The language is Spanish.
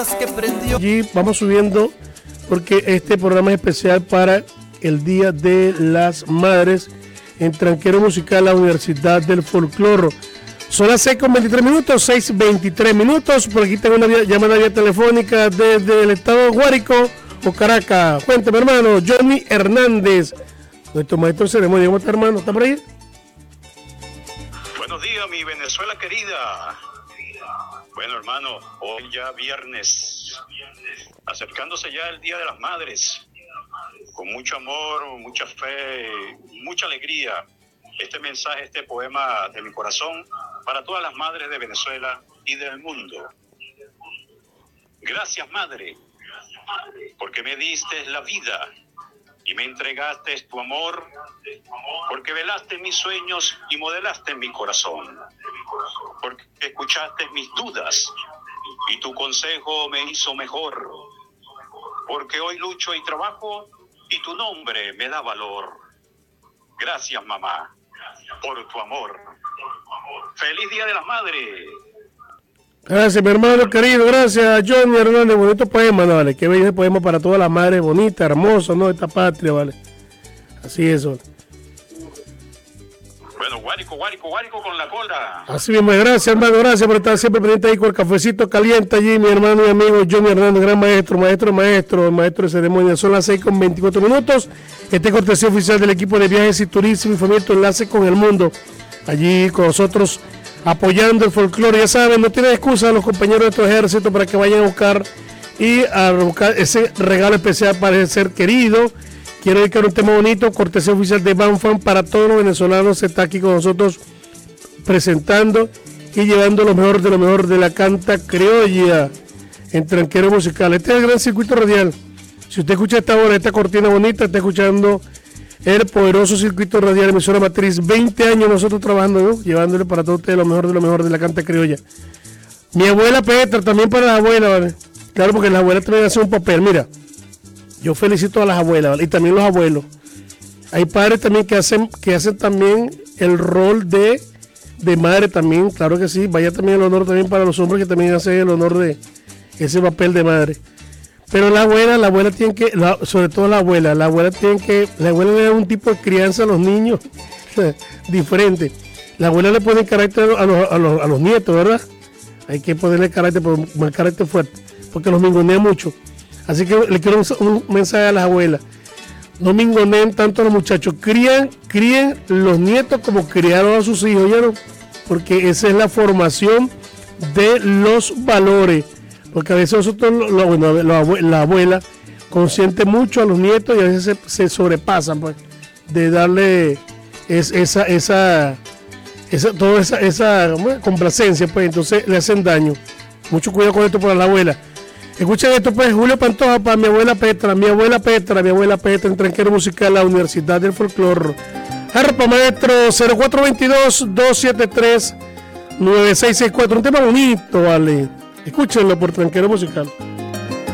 Allí vamos subiendo porque este programa es especial para el Día de las Madres en Tranquero Musical, la Universidad del Folclore. Son las 6:23, 6:23. Por aquí tengo una llamada vía telefónica desde el estado de Guárico o Caracas. Cuéntame, hermano, Johnny Hernández, nuestro maestro de ceremonia. ¿Cómo está, hermano? ¿Está por ahí? Buenos días, mi Venezuela querida. Bueno, hermano, hoy ya viernes, acercándose ya el Día de las Madres, con mucho amor, mucha fe, mucha alegría. Este mensaje, este poema de mi corazón para todas las madres de Venezuela y del mundo. Gracias, madre, porque me diste la vida y me entregaste tu amor, porque velaste mis sueños y modelaste mi corazón, porque escuchaste mis dudas y tu consejo me hizo mejor, porque hoy lucho y trabajo y tu nombre me da valor. Gracias, mamá, por tu amor. ¡Feliz Día de las Madres! Gracias, mi hermano querido, gracias, Johnny Hernández. Bonito poema, ¿no? Vale, qué bello poema para todas las madres bonitas, hermosas, ¿no? De esta patria, ¿vale? Así es, ¿vale? Bueno, Guárico con la cola. Así mismo, gracias, hermano, gracias por estar siempre pendiente ahí con el cafecito caliente allí, mi hermano y amigo Johnny Hernández, gran maestro de ceremonia. Son las 6:24. Este cortesía oficial del equipo de viajes y turismo y Fomento Enlace con el Mundo. Allí con nosotros apoyando el folclore. Ya saben, no tienen excusa los compañeros de nuestro ejército para que vayan a buscar ese regalo especial para el ser querido. Quiero dedicar un tema bonito, cortesía oficial de Banfam para todos los venezolanos. Está aquí con nosotros presentando y llevando lo mejor de la canta criolla en Tranquero Musical. Este es el gran circuito radial. Si usted escucha esta hora, esta cortina bonita, está escuchando el poderoso circuito radial, emisora matriz. 20 años nosotros trabajando, ¿no? Llevándole para todos ustedes lo mejor de la canta criolla. Mi abuela Petra, también para las abuelas, ¿vale? Claro, porque las abuelas también hacen un papel. Mira, yo felicito a las abuelas, ¿vale? Y también los abuelos. Hay padres también que hacen también el rol de madre también, claro que sí. Vaya también el honor también para los hombres que también hacen el honor de ese papel de madre. Pero la abuela tiene que, sobre todo la abuela le da un tipo de crianza a los niños diferente. La abuela le pone carácter a los nietos, ¿verdad? Hay que ponerle carácter, más carácter fuerte, porque los mingonea mucho. Así que le quiero un mensaje a las abuelas. No mingoneen tanto a los muchachos. Críen los nietos como criaron a sus hijos, ¿ya no? Porque esa es la formación de los valores. Porque a veces nosotros, la abuela consiente mucho a los nietos y a veces se sobrepasan, pues, de darle esa complacencia, pues, entonces le hacen daño. Mucho cuidado con esto para la abuela. Escuchen esto, pues, Julio Pantoja para mi abuela Petra en Tranquero Musical, la Universidad del Folclore. Harpa, maestro, 0422-273-9664. Un tema bonito, vale. Escúchenlo por Tranquero Musical.